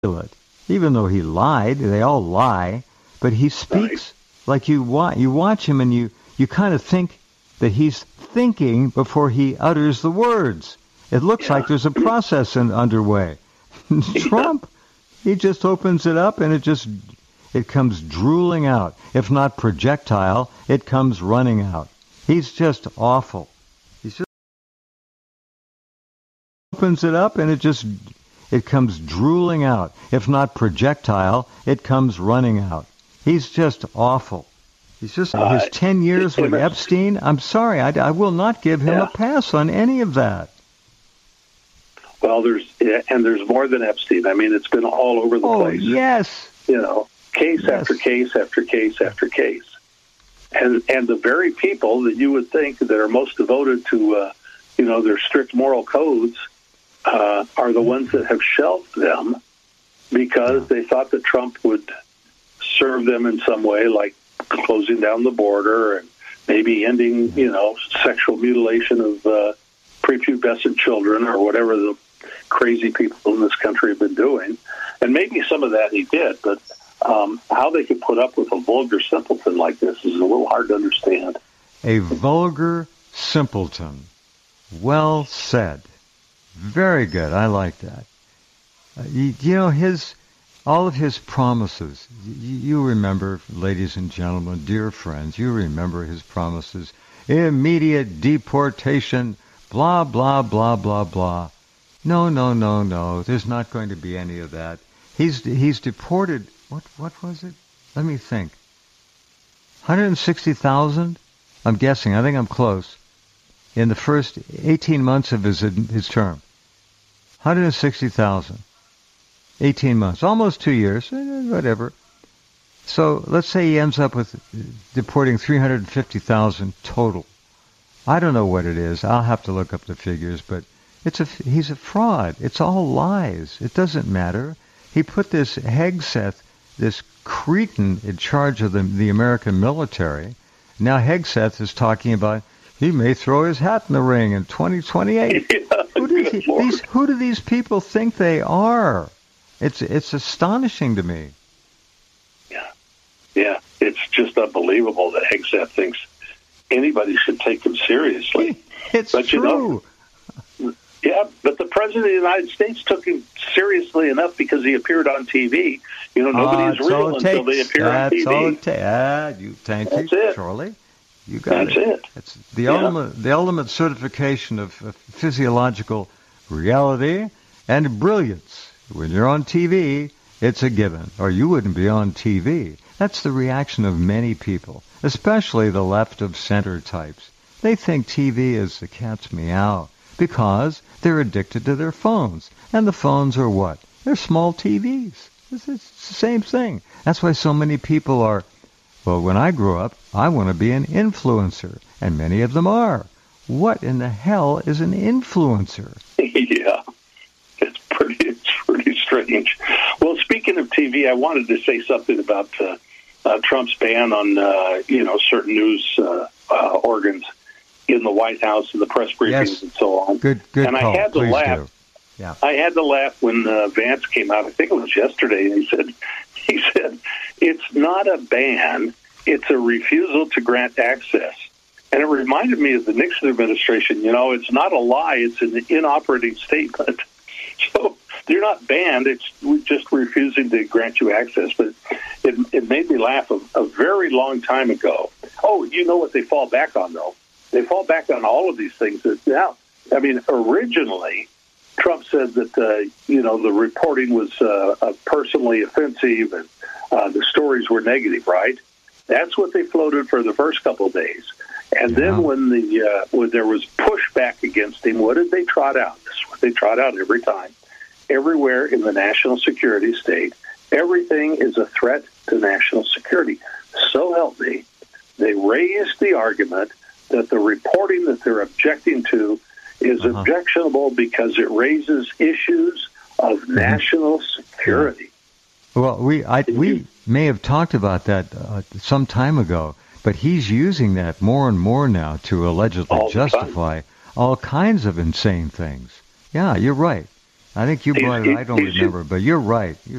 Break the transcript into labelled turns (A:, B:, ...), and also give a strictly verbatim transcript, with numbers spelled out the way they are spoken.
A: Even though he lied, they all lie, but he speaks like you watch, you watch him and you, you kind of think that he's thinking before he utters the words. It looks
B: Yeah.
A: like there's a process in, underway. Trump, he just opens it up and it just, it comes drooling out. If not projectile, it comes running out. He's just awful. He's just opens it up and it just, it comes drooling out. If not projectile, it comes running out. He's just awful. He's just,
B: Uh,
A: his ten years with
B: Emmett-
A: Epstein, I'm sorry, I, I will not give him
B: Yeah.
A: a pass on any of that.
B: Well, there's yeah, and there's more than Epstein. I mean, it's been all over the
A: Oh,
B: place.
A: yes.
B: You know, case
A: Yes.
B: after case after case after case, and and the very people that you would think that are most devoted to, uh, you know, their strict moral codes, uh, are the ones that have shelved them because they thought that Trump would serve them in some way, like closing down the border and maybe ending, you know, sexual mutilation of uh, prepubescent children or whatever the crazy people in this country have been doing. And maybe some of that he did, but um, how they could put up with a vulgar simpleton like this is a little hard to understand.
A: A vulgar simpleton. Well said. Very good. I like that. Uh, you, you know, his, all of his promises, you, you remember, ladies and gentlemen, dear friends, you remember his promises. Immediate deportation, blah, blah, blah, blah, blah. No, no, no, no. There's not going to be any of that. He's he's deported, what what was it? Let me think. one hundred sixty thousand? I'm guessing. I think I'm close. In the first eighteen months of his his term. one hundred sixty thousand. eighteen months. Almost two years. Whatever. So let's say he ends up with deporting three hundred fifty thousand total. I don't know what it is. I'll have to look up the figures, but it's a, he's a fraud. It's all lies. It doesn't matter. He put this Hegseth, this cretin, in charge of the, the American military. Now Hegseth is talking about he may throw his hat in the ring in twenty twenty-eight.
B: Yeah,
A: who, do
B: good
A: he,
B: Lord.
A: these, who do these people think they are? It's it's astonishing to me.
B: Yeah, yeah, it's just unbelievable that Hegseth thinks anybody should take him seriously.
A: It's
B: But you
A: true.
B: know, Yeah, but the President of the United States took him seriously enough because he appeared on T V. You know, nobody's
A: Ah, that's all
B: real
A: it
B: until
A: takes.
B: they appear
A: That's
B: on T V.
A: all it takes. Ah, you, thank
B: That's
A: you,
B: it.
A: Charlie. You got
B: That's
A: it.
B: it.
A: It's the
B: Yeah.
A: ultimate, the ultimate certification of, of physiological reality and brilliance. When you're on T V, it's a given, or you wouldn't be on T V. That's the reaction of many people, especially the left of center types. They think T V is the cat's meow because they're addicted to their phones. And the phones are what? They're small T Vs. It's, it's the same thing. That's why so many people are, well, when I grew up, I want to be an influencer. And many of them are. What in the hell is an influencer?
B: Yeah, it's pretty, it's pretty strange. Well, speaking of T V, I wanted to say something about uh, uh, Trump's ban on, uh, you know, certain news uh, uh, organs in the White House and the press briefings
A: Yes.
B: and so on.
A: Good, good
B: and
A: call.
B: I had to
A: Please
B: laugh.
A: do. Yeah.
B: I had to laugh when uh, Vance came out. I think it was yesterday, and he said, "He said it's not a ban; it's a refusal to grant access." And it reminded me of the Nixon administration. You know, it's not a lie; it's an inoperating statement. So they're not banned; it's just refusing to grant you access. But it, it made me laugh a, a very long time ago. Oh, you know what they fall back on, though? They fall back on all of these things. That now, I mean, originally, Trump said that, uh, you know, the reporting was uh, uh, personally offensive and uh, the stories were negative, right? That's what they floated for the first couple of days. And
A: Yeah.
B: then when the uh, when there was pushback against him, what did they trot out? This is what they trot out every time. Everywhere in the national security state, everything is a threat to national security. So help me. They raised the argument that the reporting that they're objecting to is
A: Uh-huh.
B: objectionable because it raises issues of
A: Mm-hmm.
B: national security.
A: Well, we I, we may have talked about that uh, some time ago, but he's using that more and more now to allegedly
B: All the time.
A: justify all kinds of insane things. Yeah, you're right. I think you brought it. I don't remember, but you're right. You're